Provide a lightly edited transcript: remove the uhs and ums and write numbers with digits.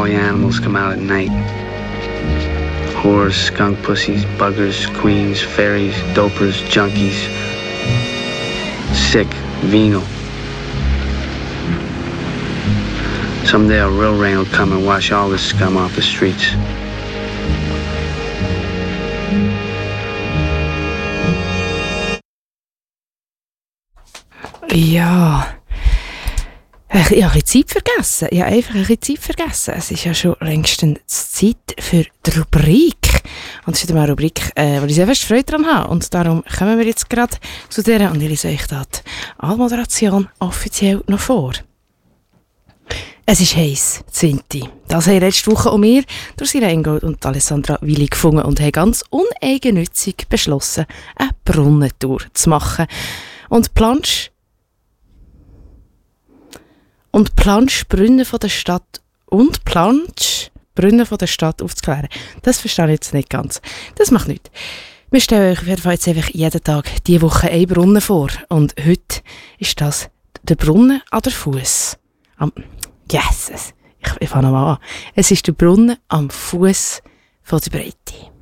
all the animals come out at night. Whores, skunk pussies, buggers, queens, fairies, dopers, junkies. Sick, venal. Someday a real rain will come and wash all this scum off the streets. Ja, ich habe Zeit vergessen. Ich habe einfach ein bisschen Zeit vergessen. Es ist ja schon längstens Zeit für die Rubrik. Und es ist wieder mal eine Rubrik, wo ich sehr fest Freude daran habe. Und darum kommen wir jetzt gerade zu der und ich lese euch da die Anmoderation offiziell noch vor. Es ist heiß, Zinti. Das haben letzte Woche auch wir, durch Sira Engold und Alessandra Willi gefunden und haben ganz uneigennützig beschlossen, eine Brunnentour zu machen. Und Planschbrünnen von der Stadt aufzuklären. Das verstehe ich jetzt nicht ganz. Das macht nichts. Wir stellen euch auf jeden Fall jetzt einfach jeden Tag diese Woche einen Brunnen vor. Und heute ist das der Brunnen an der Fuss. Ich fange nochmal an. Es ist der Brunnen am Fuss von der Breite.